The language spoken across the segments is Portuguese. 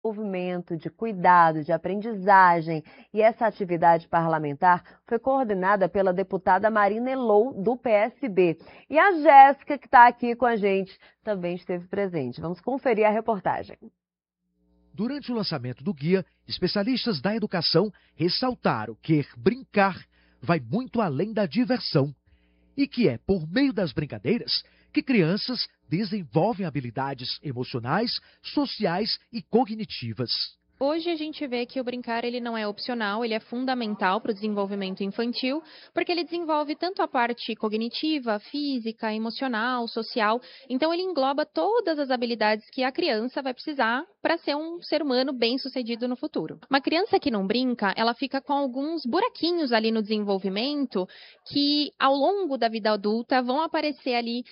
Movimento de cuidado, de aprendizagem, e essa atividade parlamentar foi coordenada pela deputada Marina Elou, do PSB. E a Jéssica, que está aqui com a gente, também esteve presente. Vamos conferir a reportagem. Durante o lançamento do guia, especialistas da educação ressaltaram que brincar vai muito além da diversão e que é por meio das brincadeiras que crianças desenvolvem habilidades emocionais, sociais e cognitivas. Hoje a gente vê que o brincar ele não é opcional, ele é fundamental para o desenvolvimento infantil, porque ele desenvolve tanto a parte cognitiva, física, emocional, social. Então ele engloba todas as habilidades que a criança vai precisar para ser um ser humano bem-sucedido no futuro. Uma criança que não brinca, ela fica com alguns buraquinhos ali no desenvolvimento que ao longo da vida adulta vão aparecer ali,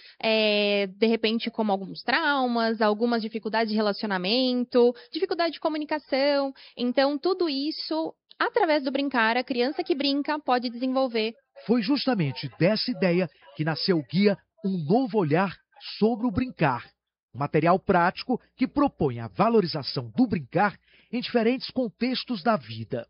de repente, como alguns traumas, algumas dificuldades de relacionamento, dificuldade de comunicação. Então, tudo isso, através do brincar, a criança que brinca pode desenvolver. Foi justamente dessa ideia que nasceu o guia Um Novo Olhar sobre o Brincar, um material prático que propõe a valorização do brincar em diferentes contextos da vida.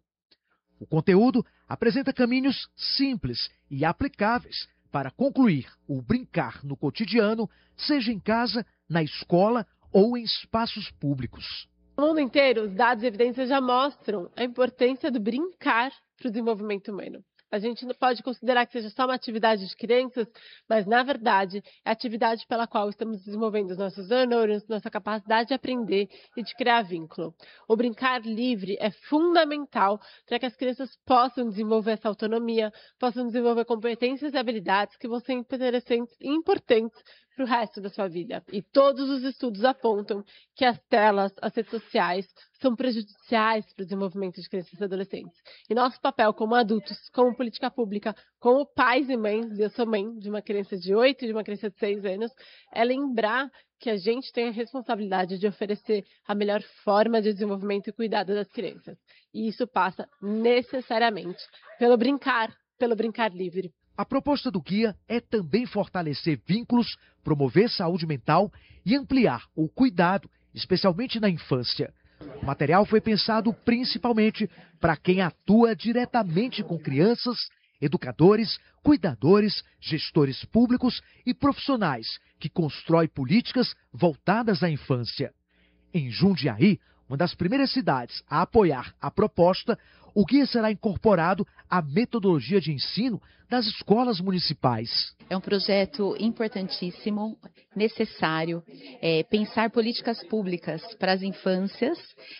O conteúdo apresenta caminhos simples e aplicáveis para concluir o brincar no cotidiano, seja em casa, na escola ou em espaços públicos. No mundo inteiro, os dados e evidências já mostram a importância do brincar para o desenvolvimento humano. A gente não pode considerar que seja só uma atividade de crianças, mas, na verdade, é a atividade pela qual estamos desenvolvendo os nossos neurônios, nossa capacidade de aprender e de criar vínculo. O brincar livre é fundamental para que as crianças possam desenvolver essa autonomia, possam desenvolver competências e habilidades que vão ser interessantes e importantes para o resto da sua vida. E todos os estudos apontam que as telas, as redes sociais, são prejudiciais para o desenvolvimento de crianças e adolescentes. E nosso papel como adultos, como política pública, como pais e mães, eu sou mãe de uma criança de 8 e de uma criança de 6 anos, é lembrar que a gente tem a responsabilidade de oferecer a melhor forma de desenvolvimento e cuidado das crianças. E isso passa necessariamente pelo brincar livre. A proposta do guia é também fortalecer vínculos, promover saúde mental e ampliar o cuidado, especialmente na infância. O material foi pensado principalmente para quem atua diretamente com crianças, educadores, cuidadores, gestores públicos e profissionais que constroem políticas voltadas à infância. Em Jundiaí, uma das primeiras cidades a apoiar a proposta, o guia será incorporado à metodologia de ensino das escolas municipais. É um projeto importantíssimo, necessário, pensar políticas públicas para as infâncias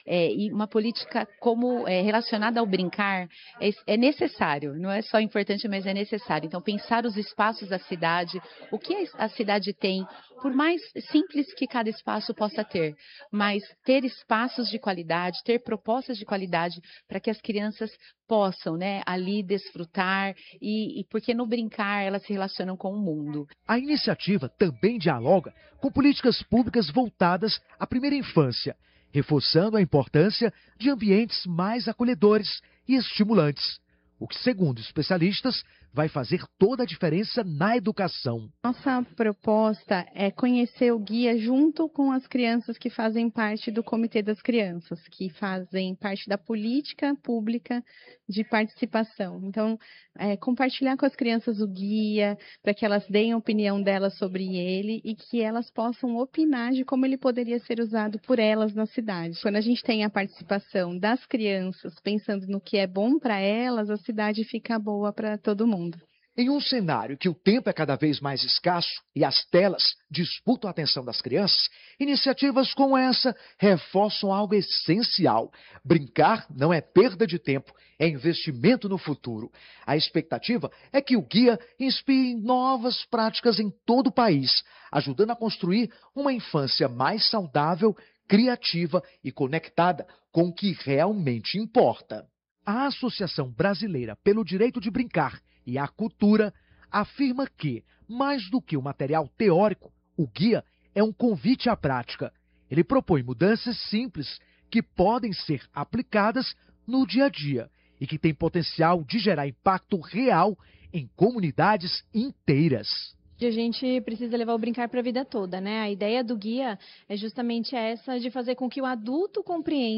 e uma política como relacionada ao brincar é necessário, não é só importante, mas é necessário. Então, pensar os espaços da cidade, o que a cidade tem, por mais simples que cada espaço possa ter, mas ter espaços de qualidade, ter propostas de qualidade para que as crianças possam, ali desfrutar e porque no brincar elas se relacionam com o mundo. A iniciativa também dialoga com políticas públicas voltadas à primeira infância, reforçando a importância de ambientes mais acolhedores e estimulantes, o que, segundo especialistas, vai fazer toda a diferença na educação. Nossa proposta é conhecer o guia junto com as crianças que fazem parte do Comitê das Crianças, que fazem parte da política pública de participação. Então, compartilhar com as crianças o guia, para que elas deem a opinião delas sobre ele e que elas possam opinar de como ele poderia ser usado por elas na cidade. Quando a gente tem a participação das crianças, pensando no que é bom para elas, a cidade fica boa para todo mundo. Em um cenário que o tempo é cada vez mais escasso e as telas disputam a atenção das crianças, iniciativas como essa reforçam algo essencial. Brincar não é perda de tempo, é investimento no futuro. A expectativa é que o guia inspire novas práticas em todo o país, ajudando a construir uma infância mais saudável, criativa e conectada com o que realmente importa. A Associação Brasileira pelo Direito de Brincar e a Cultura afirma que, mais do que um material teórico, o guia é um convite à prática. Ele propõe mudanças simples que podem ser aplicadas no dia a dia e que têm potencial de gerar impacto real em comunidades inteiras. E a gente precisa levar o brincar para a vida toda, né? A ideia do guia é justamente essa de fazer com que o adulto compreenda